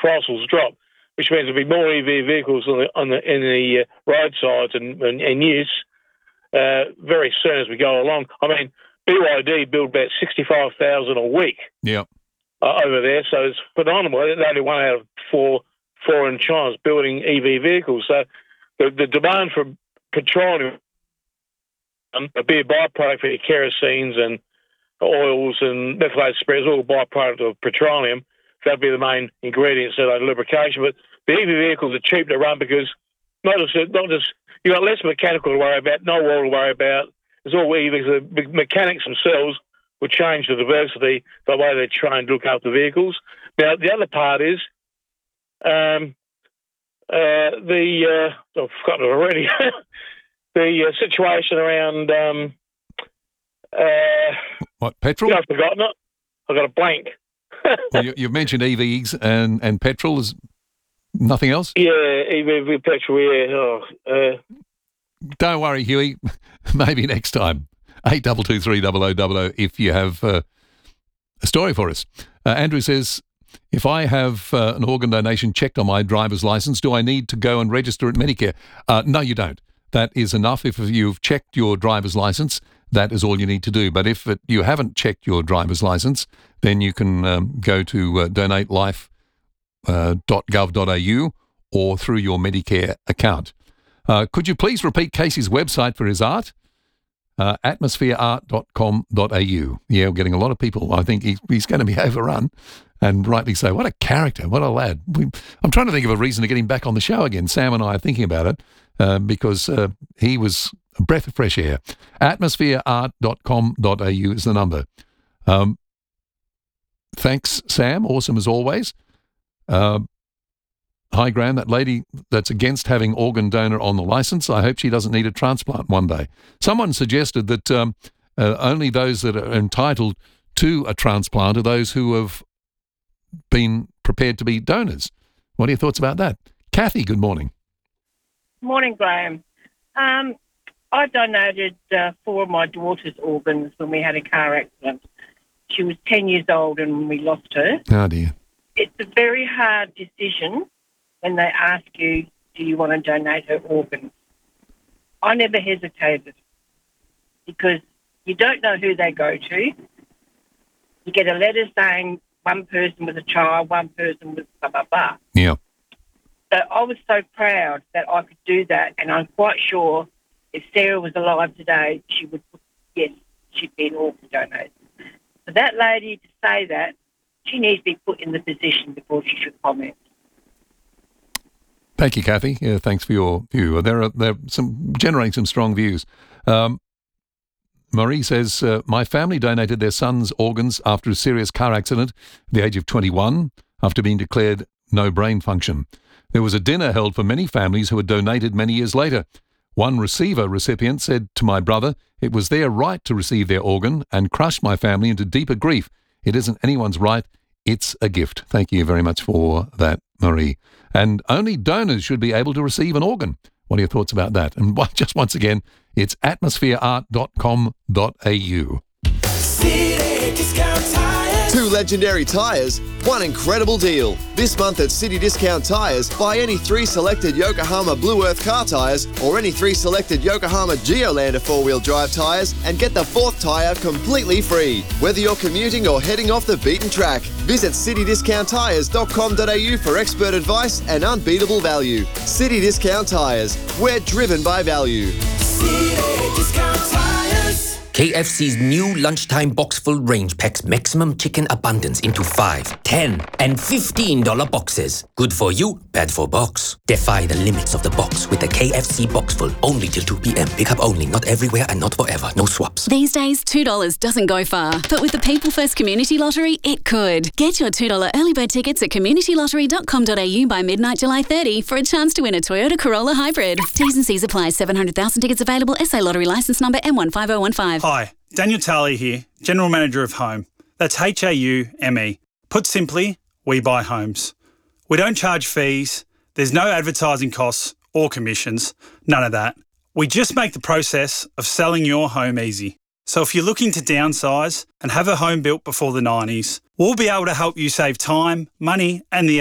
prices drop, which means there'll be more EV vehicles in the roadsides and in use very soon as we go along. I mean, BYD build about 65,000 a week. Yeah. Over there, so it's phenomenal. They're only one out of four in China building EV vehicles. So the demand for petroleum, a big byproduct for your kerosenes and oils and methylated spirits, all byproduct of petroleum. That'd be the main ingredients of lubrication. But the EV vehicles are cheap to run because not just you've got less mechanical to worry about, no oil to worry about. It's all EVs. The mechanics themselves will change the diversity, the way they're trained to look after vehicles. Now, the other part is I've forgotten it already. The situation around what, petrol? I've forgotten it. I've got a blank. Well, you've mentioned EVs and petrol. Is nothing else? Yeah, EV petrol. Yeah. Don't worry, Huey. Maybe next time. 8223 if you have a story for us. Andrew says, if I have an organ donation checked on my driver's licence, do I need to go and register at Medicare? No, you don't. That is enough. If you've checked your driver's licence, that is all you need to do. But if you haven't checked your driver's licence, then you can go to donatelife.gov.au or through your Medicare account. Could you please repeat Casey's website for his art? Atmosphereart.com.au. Yeah, we're getting a lot of people. I think he's going to be overrun, and rightly so. What a character. What a lad. I'm trying to think of a reason to get him back on the show again. Sam and I are thinking about it because he was a breath of fresh air. Atmosphereart.com.au is the number. Thanks, Sam. Awesome as always. Hi, Graham, that lady that's against having organ donor on the licence, I hope she doesn't need a transplant one day. Someone suggested that only those that are entitled to a transplant are those who have been prepared to be donors. What are your thoughts about that? Kathy, good morning. Morning, Graham. I donated 4 of my daughter's organs when we had a car accident. She was 10 years old and we lost her. Oh, dear. It's a very hard decision when they ask you, do you want to donate her organs? I never hesitated because you don't know who they go to. You get a letter saying one person was a child, one person was blah, blah, blah. Yeah. So I was so proud that I could do that, and I'm quite sure if Sarah was alive today, she would, yes, she'd be an organ donor. For that lady to say that, she needs to be put in the position before she should comment. Thank you, Kathy. Yeah, thanks for your view. There are generating some strong views. Marie says, my family donated their son's organs after a serious car accident at the age of 21 after being declared no brain function. There was a dinner held for many families who had donated many years later. One recipient said to my brother, it was their right to receive their organ and crushed my family into deeper grief. It isn't anyone's right. It's a gift. Thank you very much for that, Marie. And only donors should be able to receive an organ. What are your thoughts about that? And just once again, it's atmosphereart.com.au. City Discount Tires. 2 legendary tyres, 1 incredible deal. This month at City Discount Tyres, buy any 3 selected Yokohama Blue Earth car tyres or any 3 selected Yokohama Geolander 4-wheel drive tyres and get the 4th tyre completely free. Whether you're commuting or heading off the beaten track, visit citydiscounttyres.com.au for expert advice and unbeatable value. City Discount Tyres. We're driven by value. City Discount Tyres. KFC's new lunchtime box full range packs maximum chicken abundance into 5, 10, and $15 boxes. Good for you, bad for box. Defy the limits of the box with the KFC box full. Only till 2 p.m. Pick up only, not everywhere and not forever. No swaps. These days, $2 doesn't go far. But with the People First Community Lottery, it could. Get your $2 early bird tickets at communitylottery.com.au by midnight July 30 for a chance to win a Toyota Corolla Hybrid. T's and C's apply. 700,000 tickets available. SA Lottery licence number M15015. Hi, Daniel Tarley here, General Manager of Home. That's HAUME. Put simply, we buy homes. We don't charge fees, there's no advertising costs or commissions, none of that. We just make the process of selling your home easy. So if you're looking to downsize and have a home built before the 90s, we'll be able to help you save time, money and the